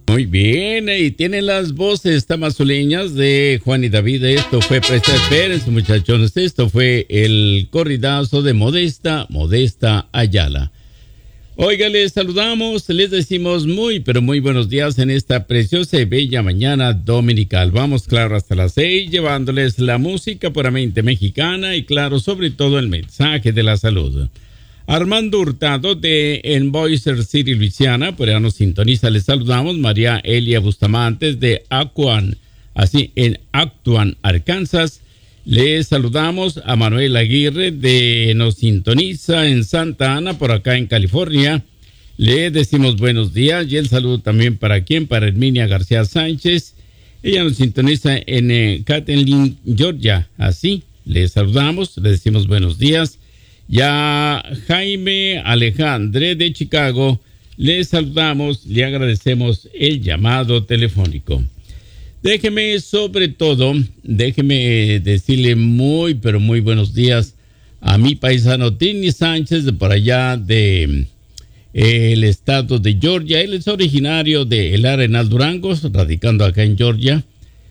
Muy bien, ahí tienen las voces tamazuleñas de Juan y David. Esto fue, espérense muchachones, esto fue el corridazo de Modesta Ayala. Oiga, les saludamos, les decimos muy, pero muy buenos días en esta preciosa y bella mañana dominical. Vamos, claro, hasta las 6, llevándoles la música puramente mexicana y, claro, sobre todo el mensaje de la salud. Armando Hurtado de en Boiser City, Luisiana, por allá nos sintoniza. Les saludamos. María Elia Bustamantes de Actuan, así en Actuan, Arkansas. Les saludamos a Manuel Aguirre de nos sintoniza en Santa Ana, por acá en California. Le decimos buenos días y el saludo también para quién, para Herminia García Sánchez. Ella nos sintoniza en Catlin, Georgia. Así, le saludamos, le decimos buenos días. Ya Jaime Alejandre de Chicago, le saludamos, le agradecemos el llamado telefónico. Déjeme decirle muy, pero muy buenos días a mi paisano Tini Sánchez de por allá de el estado de Georgia. Él es originario de El Arenal, Durango, radicando acá en Georgia.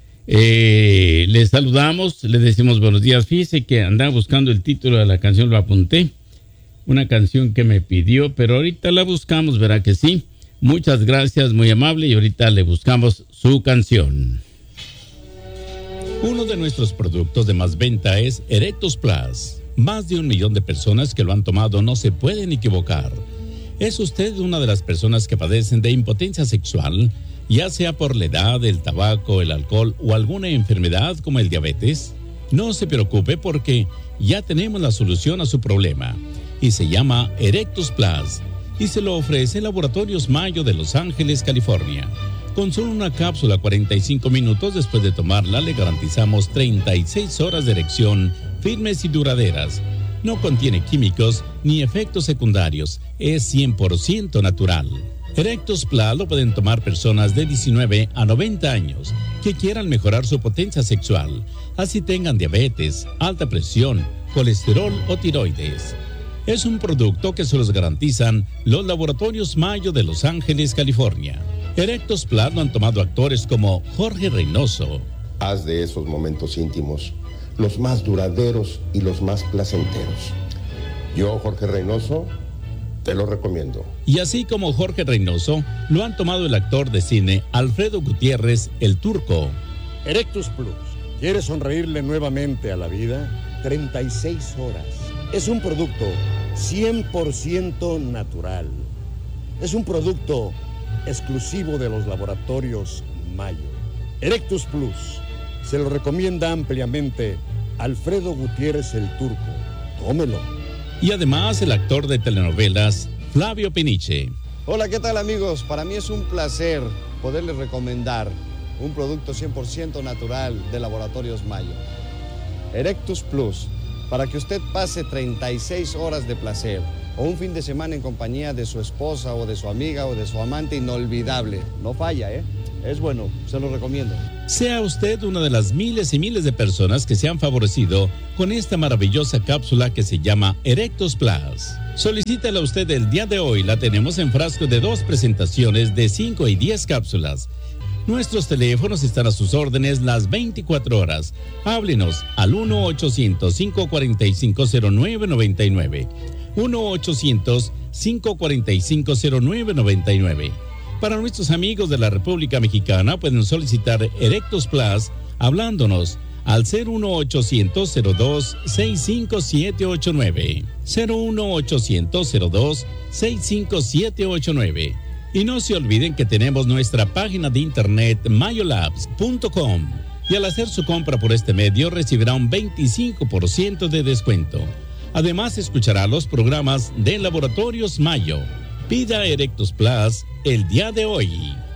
Le saludamos, le decimos buenos días. Fíjese que andaba buscando el título de la canción, lo apunté. Una canción que me pidió, pero ahorita la buscamos, verá que sí. Muchas gracias, muy amable, y ahorita le buscamos su canción. Uno de nuestros productos de más venta es Erectus Plus. Más de 1 millón de personas que lo han tomado no se pueden equivocar. ¿Es usted una de las personas que padecen de impotencia sexual, ya sea por la edad, el tabaco, el alcohol o alguna enfermedad como el diabetes? No se preocupe porque ya tenemos la solución a su problema y se llama Erectus Plus y se lo ofrece Laboratorios Mayo de Los Ángeles, California. Con solo una cápsula 45 minutos después de tomarla le garantizamos 36 horas de erección firmes y duraderas. No contiene químicos ni efectos secundarios, es 100% natural. Erectus Plus lo pueden tomar personas de 19 a 90 años que quieran mejorar su potencia sexual, así tengan diabetes, alta presión, colesterol o tiroides. Es un producto que se los garantizan los Laboratorios Mayo de Los Ángeles, California. Erectus Plus lo han tomado actores como Jorge Reynoso. Haz de esos momentos íntimos los más duraderos y los más placenteros. Yo, Jorge Reynoso, te lo recomiendo. Y así como Jorge Reynoso, lo han tomado el actor de cine Alfredo Gutiérrez, el Turco. Erectus Plus. ¿Quieres sonreírle nuevamente a la vida? 36 horas. Es un producto 100% natural. Es un producto exclusivo de los Laboratorios Mayo. Erectus Plus. Se lo recomienda ampliamente Alfredo Gutiérrez, el Turco. Tómelo. Y además el actor de telenovelas Flavio Peniche. Hola, ¿qué tal amigos? Para mí es un placer poderles recomendar un producto 100% natural de Laboratorios Mayo. Erectus Plus, para que usted pase 36 horas de placer o un fin de semana en compañía de su esposa o de su amiga o de su amante inolvidable. No falla, ¿eh? Es bueno, se lo recomiendo. Sea usted una de las miles y miles de personas que se han favorecido con esta maravillosa cápsula que se llama Erectus Plus. Solicítela usted el día de hoy, la tenemos en frasco de 2 presentaciones de 5 y 10 cápsulas. Nuestros teléfonos están a sus órdenes las 24 horas. Háblenos al 1-800-545-0999. 1-800-545-0999. Para nuestros amigos de la República Mexicana pueden solicitar Erectus Plus hablándonos al 01800-02-65789. 01800-02-65789. Y no se olviden que tenemos nuestra página de internet mayolabs.com y al hacer su compra por este medio recibirá un 25% de descuento. Además escuchará los programas de Laboratorios Mayo. Pida Erectus Plus el día de hoy.